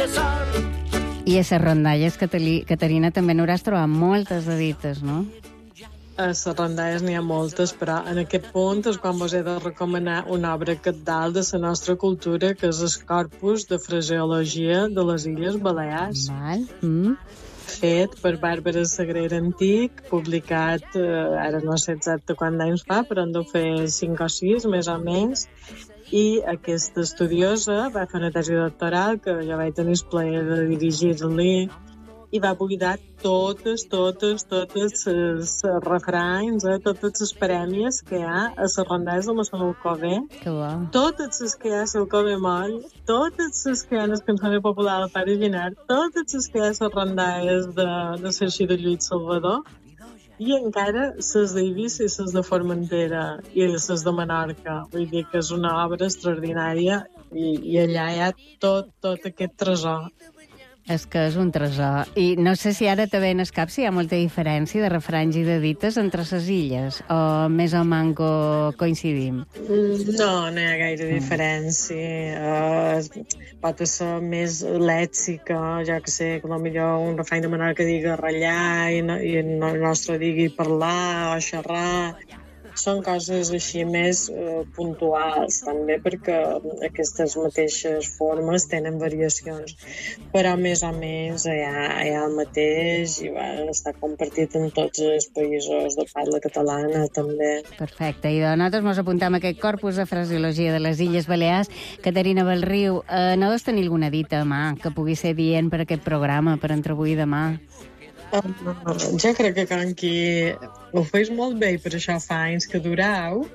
I a les rondalles, Caterina, també n'hauràs trobat moltes de dites, no? A les rondalles n'hi ha moltes, però en aquest punt és quan vos he de recomanar una obra cabdal de la nostra cultura, que és el Corpus de Fraseologia de les Illes Balears. Val. Fet per Bàrbara Sagrera Antic, publicat, ara no sé exacte quant d'anys fa, però han de fer 5 o 6, més o menys, i aquesta estudiosa va fer una tesi doctoral que jo vaig tenir el plaer de dirigir-li i va buidar totes els refranys, totes les prèmies que hi ha a les rondalles de Mossèn Alcover. Que bo. Totes les que hi ha a Alcover Moll, totes les que hi ha a les cançons populars del Pare Ginar, totes les que hi ha a les rondalles de Cercí de Lluís Salvador, i encara les d'Eivissa i les de Formentera i les de Menorca. Vull dir que és una obra extraordinària i allà hi ha tot aquest tresor. És que és un tresor. I no sé si ara també en el cap si hi ha molta diferència de refranys i de dites entre les illes, o més o manco coincidim? No hi ha gaire diferència. Pot ser més lèxica, jo que sé, que potser un refrany de Menorca digui ratllar i el nostre digui parlar o xerrar. Són coses així més puntuals, també, perquè aquestes mateixes formes tenen variacions, però més o menys hi ha el mateix i està compartit en tots els països de parla catalana, també. Perfecte, i nosaltres ens apuntem a aquest corpus de fraseologia de les Illes Balears. Caterina Bellriu, no deus tenir alguna dita a mà que pugui ser dient per aquest programa, per entre avui i demà? Jo crec que com que ho feis molt bé i per això fa anys que durau,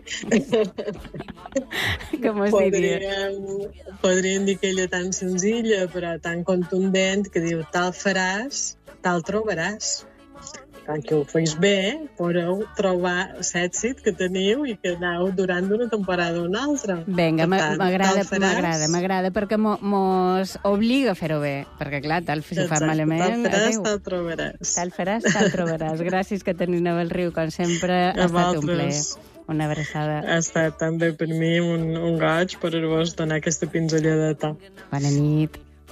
Com es diria? podríem dir que ella tan senzilla però tan contundent que diu tal faràs, tal trobaràs. Com que ho feis bé, podeu trobar l'èxit que teniu i que aneu durant d'una temporada o una altra. Vinga, m'agrada, perquè mos obliga a fer-ho bé, perquè clar, si ho fas malament... Tal faràs, tal trobaràs. Tal faràs, tal trobaràs. Gràcies, Caterina Bellriu, com sempre, ha estat un plaer. Una abraçada. Ha estat també per mi un goig per vos donar aquesta pinzelladeta. Bona nit.